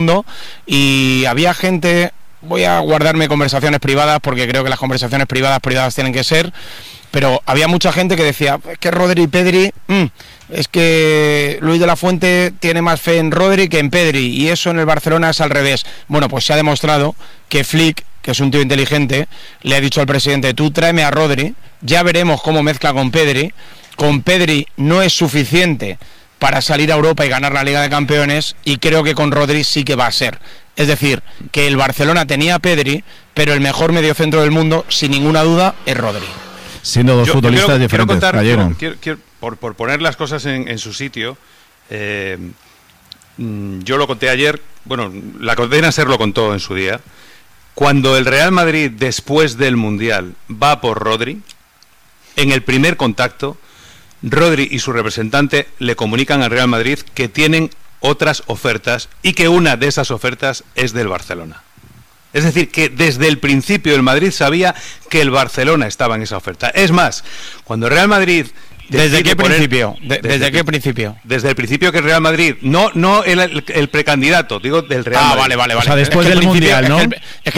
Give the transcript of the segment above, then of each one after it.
mundo, y había gente, voy a guardarme conversaciones privadas porque creo que las conversaciones privadas tienen que ser, pero había mucha gente que decía, es que Rodri y Pedri, es que Luis de la Fuente tiene más fe en Rodri que en Pedri, y eso en el Barcelona es al revés. Bueno, pues se ha demostrado que Flick, que es un tío inteligente, le ha dicho al presidente, tú tráeme a Rodri, ya veremos cómo mezcla con Pedri no es suficiente para salir a Europa y ganar la Liga de Campeones, y creo que con Rodri sí que va a ser. Es decir, que el Barcelona tenía a Pedri, pero el mejor mediocentro del mundo, sin ninguna duda, es Rodri. Siendo dos futbolistas diferentes. Por poner las cosas en su sitio, yo lo conté ayer, bueno, la cadena SER lo contó en su día. Cuando el Real Madrid, después del Mundial, va por Rodri, en el primer contacto, Rodri y su representante le comunican al Real Madrid que tienen otras ofertas y que una de esas ofertas es del Barcelona. Es decir, que desde el principio el Madrid sabía que el Barcelona estaba en esa oferta. Es más, cuando el Real Madrid... ¿Desde qué principio? ¿Desde qué principio? Desde el principio que el Real Madrid, no el precandidato, digo del Real Madrid. Vale. O sea, después del Mundial, ¿no? Es que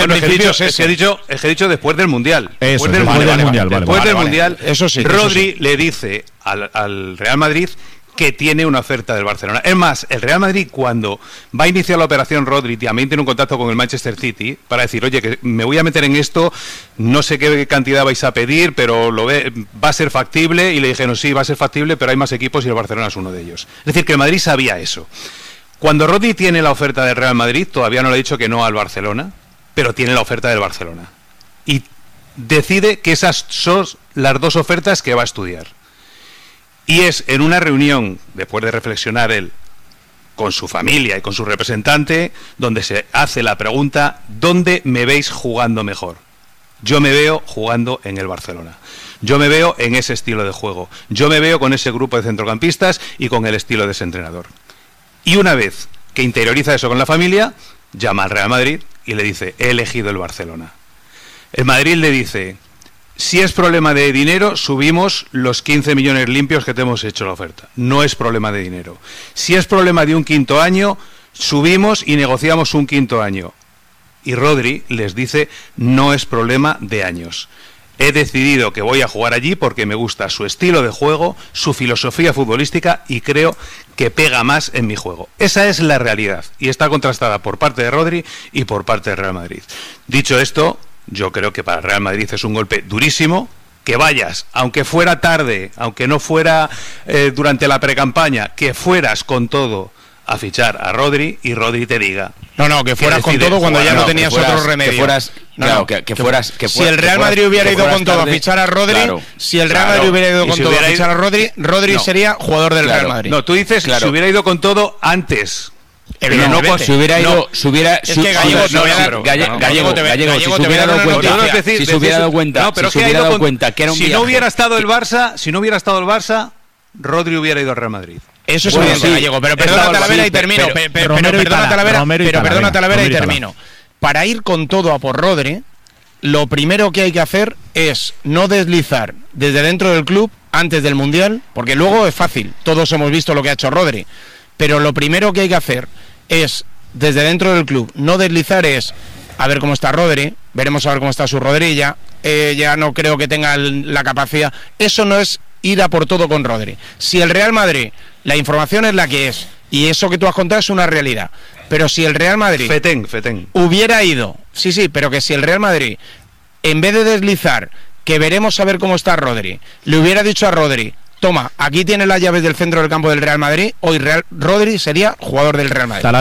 he dicho después del Mundial. Después del Mundial, eso sí. Rodri le dice al Real Madrid que tiene una oferta del Barcelona. Es más, el Real Madrid, cuando va a iniciar la operación Rodri, también tiene un contacto con el Manchester City para decir, oye, que me voy a meter en esto, no sé qué cantidad vais a pedir, pero va a ser factible, y le dijeron, sí, va a ser factible, pero hay más equipos y el Barcelona es uno de ellos. Es decir, que el Madrid sabía eso. Cuando Rodri tiene la oferta del Real Madrid, todavía no le ha dicho que no al Barcelona, pero tiene la oferta del Barcelona. Y decide que esas son las dos ofertas que va a estudiar. Y es en una reunión, después de reflexionar él con su familia y con su representante, donde se hace la pregunta, ¿dónde me veis jugando mejor? Yo me veo jugando en el Barcelona. Yo me veo en ese estilo de juego. Yo me veo con ese grupo de centrocampistas y con el estilo de ese entrenador. Y una vez que interioriza eso con la familia, llama al Real Madrid y le dice, he elegido el Barcelona. El Madrid le dice... Si es problema de dinero, subimos los 15 millones limpios que te hemos hecho la oferta. No es problema de dinero. Si es problema de un quinto año, subimos y negociamos un quinto año. Y Rodri les dice, no es problema de años. He decidido que voy a jugar allí porque me gusta su estilo de juego, su filosofía futbolística, y creo que pega más en mi juego. Esa es la realidad, y está contrastada por parte de Rodri y por parte del Real Madrid. Dicho esto, yo creo que para el Real Madrid es un golpe durísimo que vayas, aunque fuera tarde, aunque no fuera durante la precampaña, que fueras con todo a fichar a Rodri, y Rodri te diga... que fueras con todo cuando ya no tenías otro remedio. Si el Real Madrid hubiera ido con todo a fichar a Rodri, Rodri sería jugador del Real Madrid. No, tú dices si hubiera ido con todo antes... Pero no, si hubiera ido, si hubiera dado cuenta que era un viaje. Si no hubiera estado el Barça, Rodri hubiera ido al Real Madrid. Eso es evidente, Gallego, pero perdona Talavera y termino. Perdona Talavera y termino. Para ir con todo a por Rodri, lo primero que hay que hacer es no deslizar desde dentro del club antes del Mundial, porque luego es fácil, todos hemos visto lo que ha hecho Rodri. Pero lo primero que hay que hacer es, desde dentro del club, no deslizar, es a ver cómo está Rodri, veremos a ver cómo está su rodilla, ya no creo que tenga la capacidad. Eso no es ir a por todo con Rodri. Si el Real Madrid, la información es la que es, y eso que tú has contado es una realidad, pero si el Real Madrid hubiera ido, pero que si el Real Madrid, en vez de deslizar, que veremos a ver cómo está Rodri, le hubiera dicho a Rodri, toma, aquí tiene las llaves del centro del campo del Real Madrid, hoy Rodri sería jugador del Real Madrid.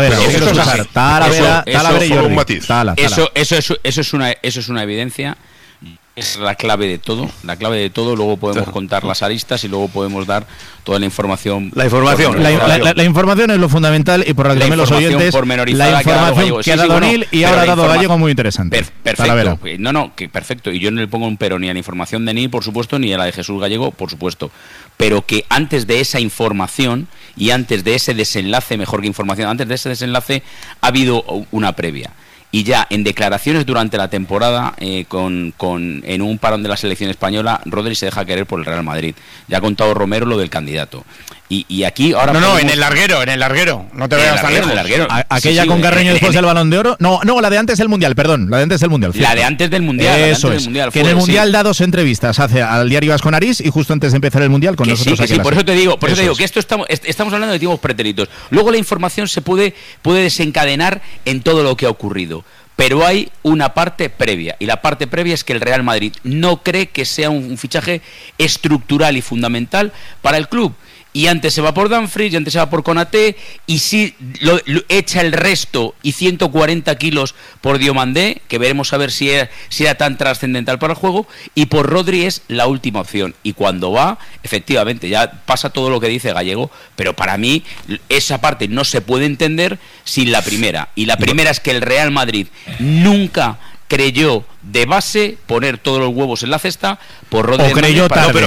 Eso es una evidencia. Es la clave de todo, luego podemos contar las aristas y luego podemos dar toda la información. La información es lo fundamental, y por lo que también los oyentes, la información que ha dado Nil y ahora ha dado Gallego muy interesante. Perfecto, perfecto, y yo no le pongo un pero ni a la información de Nil, por supuesto, ni a la de Jesús Gallego, por supuesto, pero que antes de esa información y antes de ese desenlace, mejor que información, antes de ese desenlace ha habido una previa. Y ya en declaraciones durante la temporada, en un parón de la selección española, Rodri se deja querer por el Real Madrid. Ya ha contado Romero lo del candidato. Y aquí ahora... No, en el larguero, no te veas tan lejos. Aquella con Carreño después del Balón de Oro. No, la de antes del Mundial, perdón, la de antes del Mundial. La de antes del Mundial. Eso es, que en el Mundial da 2 entrevistas, hace al diario Vasco Nariz y justo antes de empezar el Mundial con nosotros aquí. Sí, por eso te digo que esto estamos hablando de tiempos pretéritos. Luego la información se puede desencadenar en todo lo que ha ocurrido. Pero hay una parte previa, y la parte previa es que el Real Madrid no cree que sea un fichaje estructural y fundamental para el club. Y antes se va por Dumfries, y antes se va por Konaté, y si lo echa el resto y 140 kilos por Diomandé, que veremos a ver si era tan trascendental para el juego, y por Rodri es la última opción. Y cuando va, efectivamente, ya pasa todo lo que dice Gallego, pero para mí esa parte no se puede entender sin la primera. Y la primera es que el Real Madrid nunca creyó de base poner todos los huevos en la cesta por Rodri. O creyó tarde.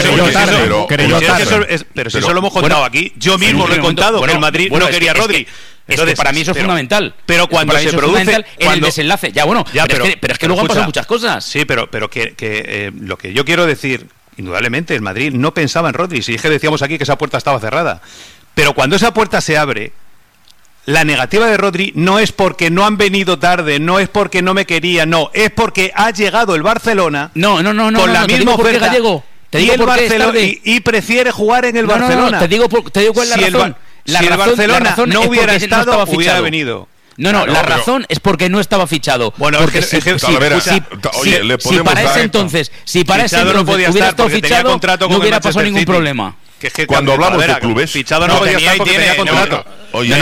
Pero si eso lo hemos contado aquí, yo mismo lo he contado, que el Madrid no quería a Rodri. Entonces, para mí eso es fundamental. Pero cuando se produce en el desenlace, pero es que luego han pasado muchas cosas. Sí, pero que lo que yo quiero decir, indudablemente, el Madrid no pensaba en Rodri. Si es que decíamos aquí que esa puerta estaba cerrada. Pero cuando esa puerta se abre, la negativa de Rodri no es porque no han venido tarde, no es porque no me quería, no, es porque ha llegado el Barcelona con la misma oferta. Gallego. Te digo el Barcelona y prefiere jugar en el Barcelona. Te digo cuál es la razón. Si el Barcelona no hubiera estado, hubiera venido. La razón es porque no estaba fichado. Bueno, porque si para ese entonces hubiera estado fichado, no hubiera pasado ningún problema. Que cuando hablamos de clubes, fichado no podía estar porque tenía contrato. Oye,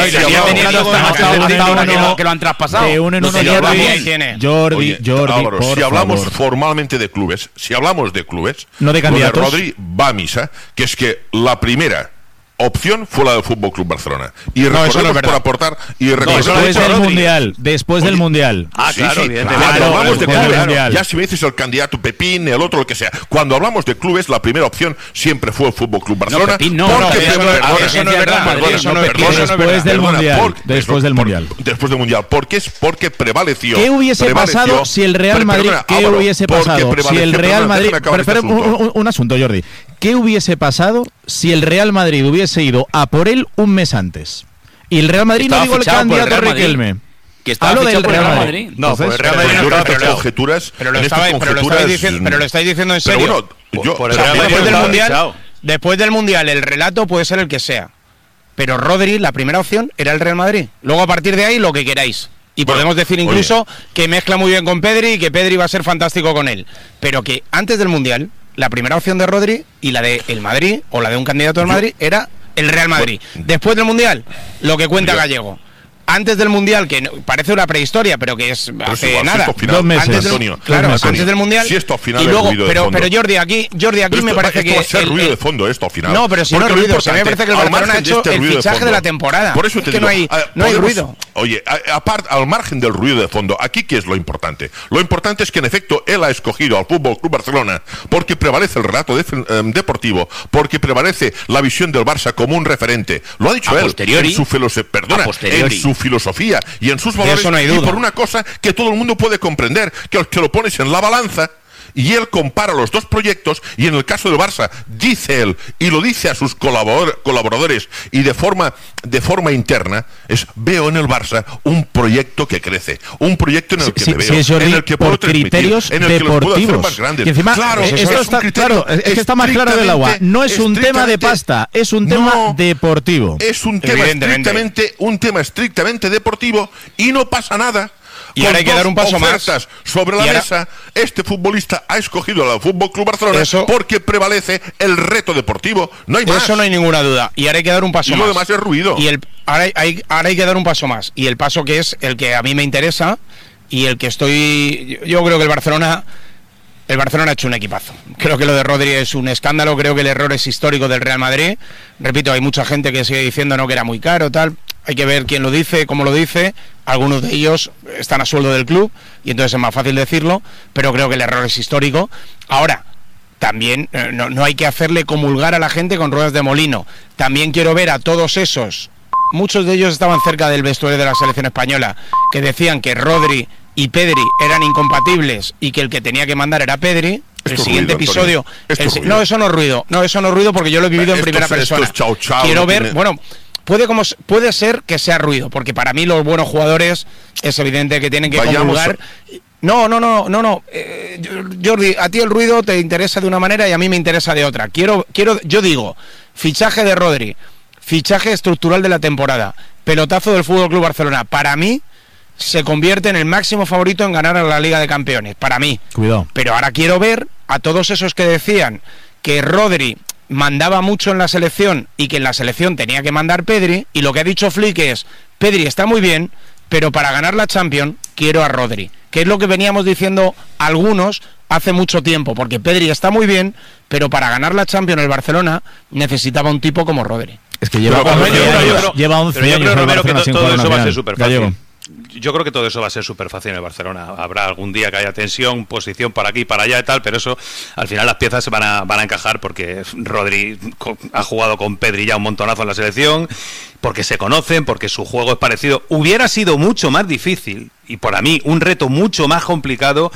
que lo han traspasado. De uno en uno Jordi, si hablamos formalmente de clubes, no de candidatos, Rodri va a misa, que es que la primera opción fue la del Fútbol Club Barcelona. Y recordemos por aportar después del Mundial. Claro, cuando hablamos de clubes, ya si me dices el candidato Pepín, el otro, lo que sea. Cuando hablamos de clubes, la primera opción siempre fue el Fútbol Club Barcelona. Eso no es verdad. Después del Mundial. Porque prevaleció. ¿Qué hubiese pasado si el Real Madrid? Un asunto, Jordi. ¿Qué hubiese pasado si el Real Madrid hubiese ido a por él un mes antes? Y el Real Madrid, no digo el candidato Riquelme, que estaba fichado por el Real Madrid. No, pues el Real Madrid no estaba, pero lo estáis diciendo en serio. Después del Mundial el relato puede ser el que sea. Pero Rodri, la primera opción era el Real Madrid. Luego a partir de ahí lo que queráis. Y podemos decir incluso que mezcla muy bien con Pedri y que Pedri va a ser fantástico con él. Pero que antes del Mundial la primera opción de Rodri y la de el Madrid o la de un candidato del Madrid era el Real Madrid. Después del Mundial, lo que cuenta Gallego. Antes del Mundial, que parece una prehistoria, pero que es hace nada. 2 meses, antes del Mundial. Si esto al final y luego, pero Jordi, aquí me parece que va a ser ruido de fondo esto al final. No, pero si no es ruido, se me parece que el Barcelona ha hecho el fichaje de la temporada. Por eso te digo, no hay ruido. Oye, aparte, al margen del ruido de fondo, aquí ¿qué es lo importante? Lo importante es que en efecto él ha escogido al Fútbol Club Barcelona porque prevalece el relato deportivo, porque prevalece la visión del Barça como un referente. Lo ha dicho él en su filosofía y en sus valores, y por una cosa que todo el mundo puede comprender, que lo pones en la balanza y él compara los dos proyectos, y en el caso del Barça dice él, y lo dice a sus colaboradores y de forma interna, veo en el Barça un proyecto que crece, un proyecto en el que me veo, en el que puedo criterios en el que los puedo hacer más grandes. Y encima, es que está más claro del agua, no es un tema de pasta, es un tema deportivo. Es un tema estrictamente deportivo, y no pasa nada. Y ahora hay que dar un paso más sobre la mesa. Este futbolista ha escogido al Fútbol Club Barcelona porque prevalece el reto deportivo. No hay más. Eso no hay ninguna duda. Y ahora hay que dar un paso más. Y lo demás es ruido. Y ahora hay que dar un paso más. Y el paso que es el que a mí me interesa y el que estoy. Yo creo que el Barcelona ha hecho un equipazo. Creo que lo de Rodri es un escándalo. Creo que el error es histórico del Real Madrid. Repito, hay mucha gente que sigue diciendo que era muy caro, tal. Hay que ver quién lo dice, cómo lo dice. Algunos de ellos están a sueldo del club y entonces es más fácil decirlo, pero creo que el error es histórico. Ahora, también no hay que hacerle comulgar a la gente con ruedas de molino. También quiero ver a todos esos, muchos de ellos estaban cerca del vestuario de la selección española, que decían que Rodri y Pedri eran incompatibles y que el que tenía que mandar era Pedri, el siguiente episodio... No, eso no es ruido. No, eso no es ruido porque yo lo he vivido en primera persona. Quiero ver... Bueno, puede ser que sea ruido, porque para mí los buenos jugadores es evidente que tienen que comulgar... No. Jordi, a ti el ruido te interesa de una manera y a mí me interesa de otra. Yo digo, fichaje de Rodri, fichaje estructural de la temporada, pelotazo del FC Barcelona. Para mí se convierte en el máximo favorito en ganar a la Liga de Campeones. Para mí. Cuidado. Pero ahora quiero ver a todos esos que decían que Rodri mandaba mucho en la selección y que en la selección tenía que mandar Pedri, y lo que ha dicho Flick es: Pedri está muy bien, pero para ganar la Champions quiero a Rodri, que es lo que veníamos diciendo algunos hace mucho tiempo, porque Pedri está muy bien, pero para ganar la Champions el Barcelona necesitaba un tipo como Rodri. Es que lleva 11 años. Pero yo creo, Romero, que todo eso va a ser súper fácil. Yo creo que todo eso va a ser súper fácil en el Barcelona. Habrá algún día que haya tensión, posición para aquí, para allá y tal, pero eso, al final las piezas se van a encajar, porque Rodri ha jugado con Pedri ya un montonazo en la selección, porque se conocen, porque su juego es parecido. Hubiera sido mucho más difícil, y para mí un reto mucho más complicado,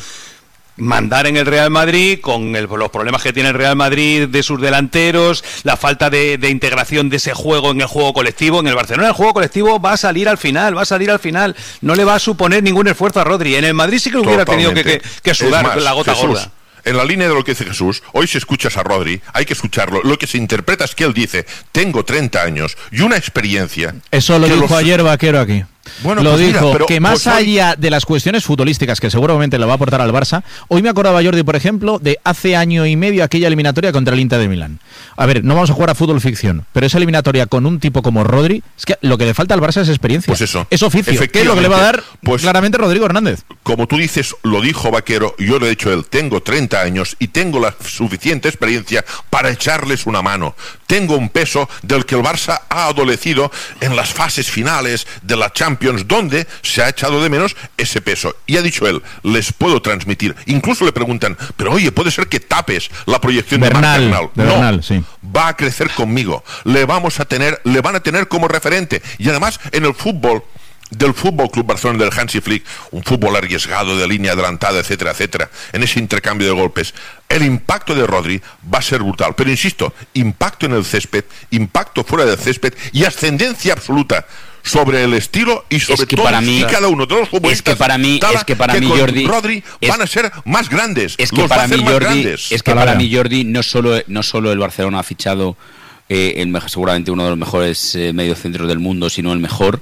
mandar en el Real Madrid con los problemas que tiene el Real Madrid de sus delanteros, la falta de integración de ese juego en el juego colectivo. En el Barcelona el juego colectivo va a salir al final, no le va a suponer ningún esfuerzo a Rodri. En el Madrid sí que hubiera tenido que sudar la gota gorda. En la línea de lo que dice Jesús, hoy si escuchas a Rodri, hay que escucharlo. Lo que se interpreta es que él dice: tengo 30 años y una experiencia. Eso lo dijo ayer Vaquero aquí. Bueno, lo pues dijo, mira, que más allá de las cuestiones futbolísticas que seguramente le va a aportar al Barça, hoy me acordaba, Jordi, por ejemplo, de hace año y medio aquella eliminatoria contra el Inter de Milán. A ver, no vamos a jugar a fútbol ficción, pero esa eliminatoria con un tipo como Rodri, es que lo que le falta al Barça es experiencia. Pues eso. Es oficio. ¿Qué es lo que le va a dar claramente Rodrigo Hernández? Como tú dices, lo dijo Vaquero, yo lo he dicho él, tengo 30 años y tengo la suficiente experiencia para echarles una mano. Tengo un peso del que el Barça ha adolecido en las fases finales de la Champions, donde se ha echado de menos ese peso. Y ha dicho él: les puedo transmitir. Incluso le preguntan: pero oye, puede ser que tapes la proyección de Bernal. No, sí. Va a crecer conmigo. Le van a tener como referente. Y además, en el fútbol del Fútbol Club Barcelona, del Hansi Flick, un fútbol arriesgado de línea adelantada, etcétera, etcétera, en ese intercambio de golpes, el impacto de Rodri va a ser brutal. Pero insisto, impacto en el césped, impacto fuera del césped y ascendencia absoluta sobre el estilo y sobre todo y cada uno de los futbolistas. Es que para mí Jordi, Rodri van a ser más grandes. Es que para mí Jordi no solo el Barcelona ha fichado seguramente uno de los mejores mediocentros del mundo, sino el mejor,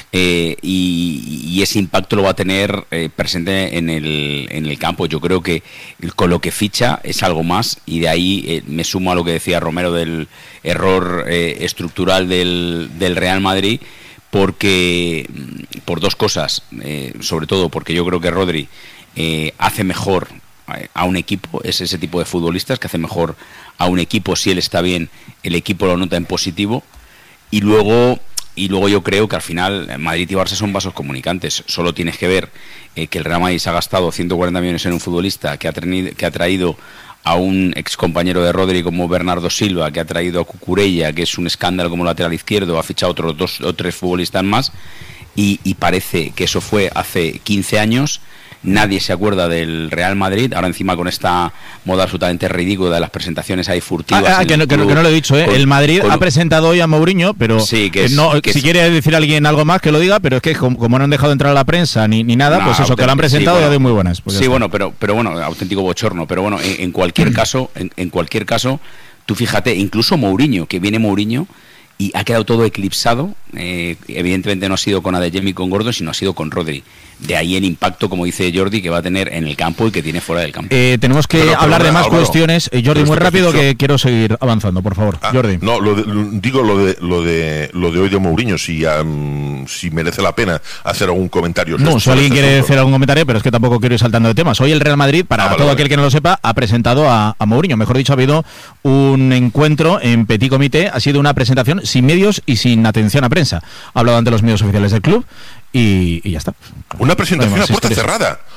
y ese impacto lo va a tener presente en el campo. Yo creo que con lo que ficha es algo más, y de ahí me sumo a lo que decía Romero del error estructural del Real Madrid, porque por dos cosas, sobre todo porque yo creo que Rodri hace mejor a un equipo, es ese tipo de futbolistas que hace mejor a un equipo. Si él está bien, el equipo lo nota en positivo, y luego yo creo que al final Madrid y Barça son vasos comunicantes. Solo tienes que ver que el Real Madrid se ha gastado 140 millones en un futbolista que ha traído a un ex compañero de Rodri como Bernardo Silva, que ha traído a Cucurella, que es un escándalo como lateral izquierdo, ha fichado otros 2 o 3 futbolistas más, y parece que eso fue hace 15 años. Nadie se acuerda del Real Madrid, ahora encima con esta moda absolutamente ridícula de las presentaciones ahí furtivas. Que no lo he dicho, el Madrid ha presentado hoy a Mourinho, pero sí, si quiere decir alguien algo más que lo diga, pero es que como no han dejado entrar a la prensa ni nada, pues eso, que lo han presentado ya de muy buenas. Pues pero bueno, auténtico bochorno, pero bueno, en cualquier caso, tú fíjate, incluso Mourinho, que viene Mourinho y ha quedado todo eclipsado, evidentemente no ha sido con Adeyemi y con Gordon, sino ha sido con Rodri. De ahí el impacto, como dice Jordi, que va a tener en el campo y que tiene fuera del campo. Tenemos que hablar de más cuestiones. Jordi, muy rápido, que quiero seguir avanzando, por favor. Jordi. No, lo de hoy de Mourinho, si merece la pena hacer algún comentario. No, si alguien quiere hacer algún comentario, pero es que tampoco quiero ir saltando de temas. Hoy el Real Madrid, para todo aquel que no lo sepa, ha presentado a Mourinho. Mejor dicho, ha habido un encuentro en Petit Comité, ha sido una presentación sin medios y sin atención a prensa. Ha hablado ante los medios oficiales del club. Y ya está. Una presentación a puerta cerrada.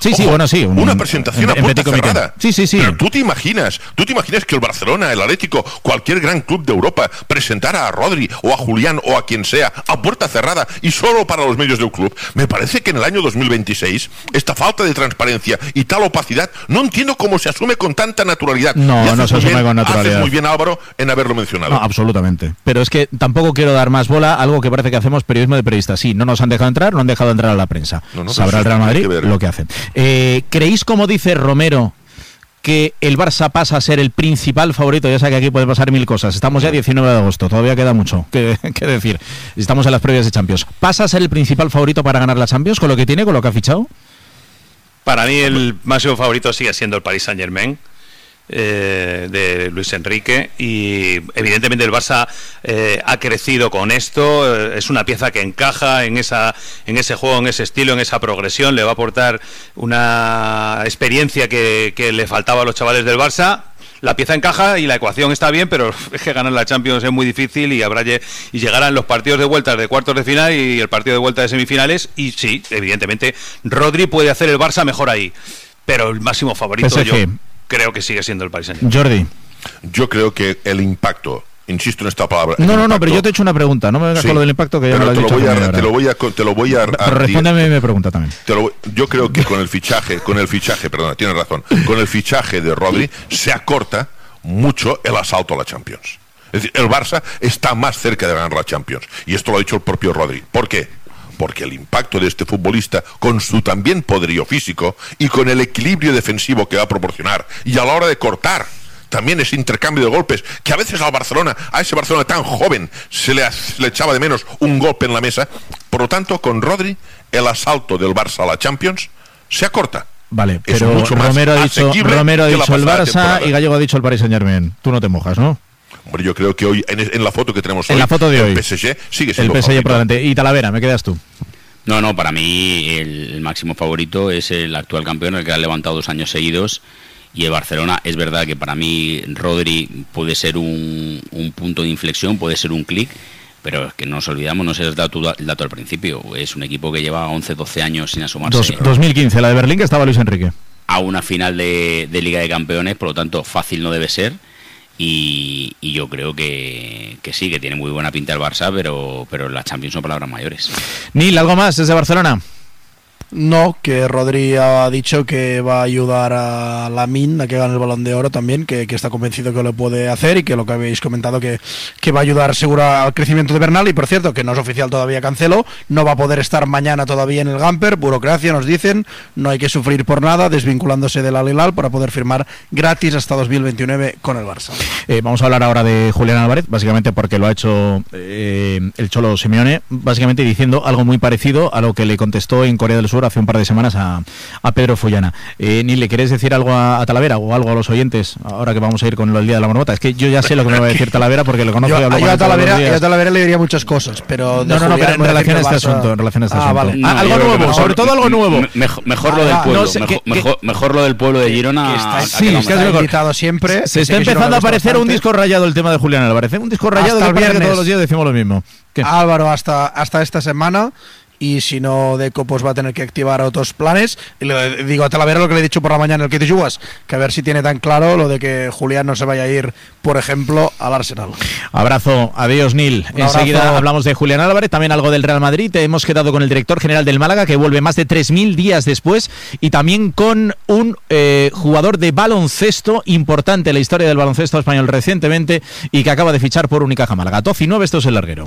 Sí, bueno, sí. Una presentación a puerta cerrada. Sí. Pero tú te imaginas que el Barcelona, el Atlético, cualquier gran club de Europa presentara a Rodri o a Julián o a quien sea a puerta cerrada y solo para los medios del club? Me parece que en el año 2026 esta falta de transparencia y tal opacidad no entiendo cómo se asume con tanta naturalidad. No se asume con naturalidad. Haces muy bien, Álvaro, en haberlo mencionado. No, absolutamente. Pero es que tampoco quiero dar más bola a algo que parece que hacemos periodismo de periodistas. Sí, no nos han dejado entrar, no han dejado entrar a la prensa. Sabrá el Real Madrid lo que hacen. ¿Creéis, como dice Romero, que el Barça pasa a ser el principal favorito? Ya sabe que aquí puede pasar mil cosas. Estamos ya 19 de agosto, todavía queda mucho que decir. Estamos en las previas de Champions. ¿Pasa a ser el principal favorito para ganar la Champions con lo que tiene, con lo que ha fichado? Para mí el máximo favorito sigue siendo el Paris Saint-Germain, de Luis Enrique, y evidentemente el Barça ha crecido con esto, es una pieza que encaja en ese juego, en ese estilo, en esa progresión, le va a aportar una experiencia que le faltaba a los chavales del Barça. La pieza encaja y la ecuación está bien, pero es que ganar la Champions es muy difícil y llegarán los partidos de vuelta de cuartos de final y el partido de vuelta de semifinales, y sí, evidentemente Rodri puede hacer el Barça mejor ahí, pero el máximo favorito PSG. Yo creo que sigue siendo el Paris Saint-Germain. Jordi. Yo creo que el impacto, insisto en esta palabra. No, pero yo te he hecho una pregunta, no me vengas con lo del impacto, que ya me lo has dicho. Te lo voy a pero respóndeme mi pregunta también. Yo creo que con el fichaje, perdona, tienes razón, con el fichaje de Rodri se acorta mucho el asalto a la Champions. Es decir, el Barça está más cerca de ganar la Champions, y esto lo ha dicho el propio Rodri. ¿Por qué? Porque el impacto de este futbolista, con su también poderío físico y con el equilibrio defensivo que va a proporcionar, y a la hora de cortar también ese intercambio de golpes, que a veces a ese Barcelona tan joven se le echaba de menos un golpe en la mesa. Por lo tanto, con Rodri, el asalto del Barça a la Champions se acorta. Vale, pero Romero ha dicho el Barça y Gallego ha dicho el Paris Saint-Germain. Tú no te mojas, ¿no? Hombre, yo creo que hoy, en la foto que tenemos hoy, en la foto de hoy, el PSG sigue siendo el PSG por delante. Y Talavera, ¿me quedas tú? No, para mí el máximo favorito es el actual campeón, el que ha levantado 2 años seguidos, y el Barcelona. Es verdad que para mí Rodri puede ser un punto de inflexión, puede ser un clic, pero es que no nos olvidamos, no sé el dato al principio, es un equipo que lleva 11-12 años sin asomarse. 2015, la de Berlín, que estaba Luis Enrique. A una final de Liga de Campeones, por lo tanto fácil no debe ser. Y yo creo que sí, que tiene muy buena pinta el Barça, pero las Champions son palabras mayores. Nil, ¿algo más desde Barcelona? No, que Rodri ha dicho que va a ayudar a Lamine a que gane el Balón de Oro también, que está convencido que lo puede hacer, y que lo que habéis comentado que va a ayudar seguro al crecimiento de Bernal. Y por cierto, que no es oficial todavía Cancelo, no va a poder estar mañana todavía en el Gamper, burocracia nos dicen, no hay que sufrir por nada, desvinculándose del Al Hilal para poder firmar gratis hasta 2029 con el Barça. Vamos a hablar ahora de Julián Álvarez, básicamente porque lo ha hecho el Cholo Simeone, básicamente diciendo algo muy parecido a lo que le contestó en Corea del Sur hace un par de semanas a Pedro Follana. Nil, ¿le querés decir algo a Talavera o algo a los oyentes ahora que vamos a ir con el Día de la Marmota? Es que yo ya sé lo que me va a decir Talavera porque lo conozco y hablo con él todos los días. Yo a Talavera le diría muchas cosas, pero pero en relación a este asunto. Vale. Algo nuevo, sobre todo algo nuevo. Mejor lo del pueblo, mejor lo del pueblo de Girona. Sí, es que has invitado siempre. Se está empezando a aparecer un disco rayado el tema de Julián Álvarez. Un disco rayado que parece que todos los días decimos lo mismo. Álvaro, hasta esta semana. Y si no, Deco pues va a tener que activar otros planes. Y le digo a Talavera lo que le he dicho por la mañana, el que te yugas, que a ver si tiene tan claro lo de que Julián no se vaya a ir, por ejemplo, al Arsenal. Abrazo, adiós Nil. Enseguida hablamos de Julián Álvarez, también algo del Real Madrid. Hemos quedado con el director general del Málaga, que vuelve más de 3.000 días después, y también con un jugador de baloncesto importante en la historia del baloncesto español recientemente y que acaba de fichar por Unicaja Málaga. 12 y 9, esto es El Larguero.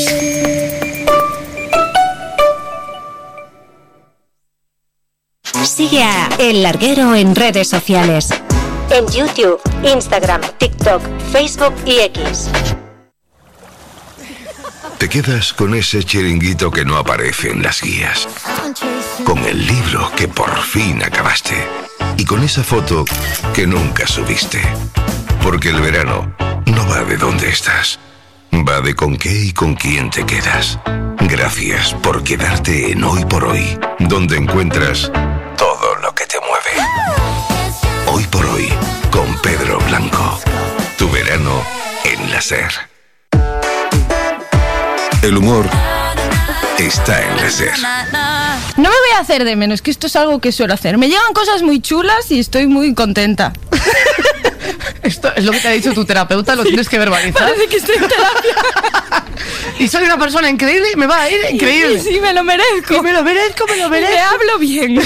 Sigue a El Larguero en redes sociales. En YouTube, Instagram, TikTok, Facebook y X. Te quedas con ese chiringuito que no aparece en las guías, con el libro que por fin acabaste y con esa foto que nunca subiste. Porque el verano no va de dónde estás, va de con qué y con quién te quedas. Gracias por quedarte en Hoy por Hoy, donde encuentras todo lo que te mueve. Hoy por Hoy, con Pedro Blanco. Tu verano en la SER. El humor está en la SER. No me voy a hacer de menos, que esto es algo que suelo hacer. Me llegan cosas muy chulas y estoy muy contenta. Esto es lo que te ha dicho tu terapeuta, lo tienes que verbalizar. Parece que estoy en terapia. Y soy una persona increíble y me va a ir increíble. Sí, me lo merezco. Y me lo merezco. Y me hablo bien.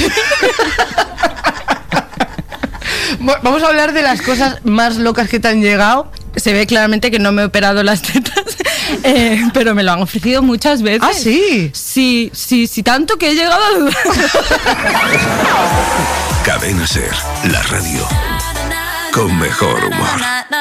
Vamos a hablar de las cosas más locas que te han llegado. Se ve claramente que no me he operado las tetas, pero me lo han ofrecido muchas veces. ¿Ah, sí? Sí, tanto que he llegado a dudar. Cadena SER, la radio con mejor humor.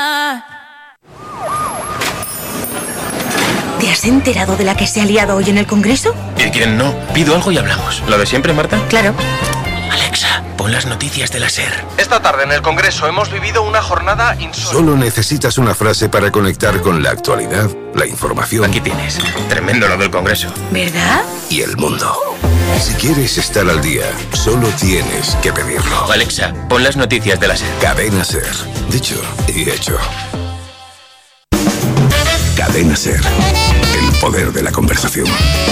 ¿Te has enterado de la que se ha liado hoy en el Congreso? ¿Y quién no? Pido algo y hablamos. ¿Lo de siempre, Marta? Claro. Alexa, pon las noticias de la SER. Esta tarde en el Congreso hemos vivido una jornada insólita. Solo necesitas una frase para conectar con la actualidad, la información. Aquí tienes. Tremendo lo del Congreso. ¿Verdad? Y el mundo. Si quieres estar al día, solo tienes que pedirlo. Alexa, pon las noticias de la SER. Cadena SER. Dicho y hecho. Cadena SER. El poder de la conversación.